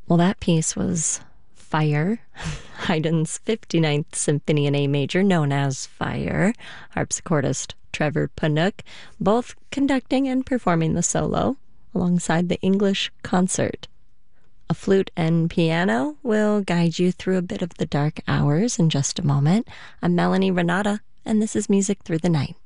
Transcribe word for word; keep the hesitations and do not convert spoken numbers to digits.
Well, that piece was Fire, Haydn's fifty-ninth Symphony in A major, known as Fire. Harpsichordist Trevor Panook, both conducting and performing the solo alongside the English Concert. A flute and piano will guide you through a bit of the dark hours in just a moment. I'm Melanie Renata, and this is Music Through the Night.